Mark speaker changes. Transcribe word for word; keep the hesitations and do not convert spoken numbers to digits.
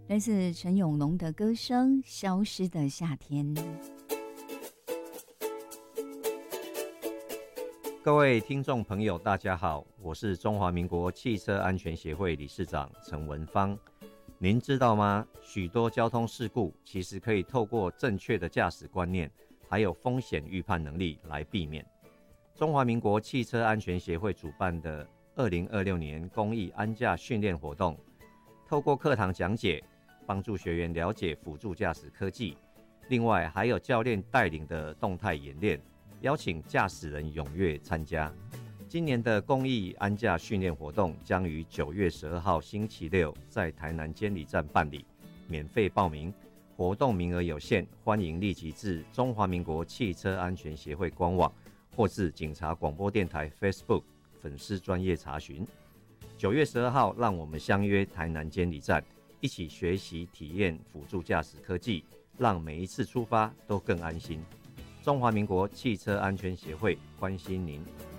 Speaker 1: 来自陈永龙的歌声《消失的夏天》。
Speaker 2: 各位听众朋友大家好，我是中华民国汽车安全协会理事长陈文芳。您知道吗？许多交通事故其实可以透过正确的驾驶观念还有风险预判能力来避免。中华民国汽车安全协会主办的二零二六年公益安驾训练活动，透过课堂讲解帮助学员了解辅助驾驶科技，另外还有教练带领的动态演练，邀请驾驶人踊跃参加。今年的公益安驾训练活动将于九月十二号星期六在台南监理站办理，免费报名，活动名额有限，欢迎立即至中华民国汽车安全协会官网或至警察广播电台 Facebook 粉丝专页查询。九月十二号，让我们相约台南监理站，一起学习体验辅助驾驶科技，让每一次出发都更安心。中华民国汽车安全协会关心您。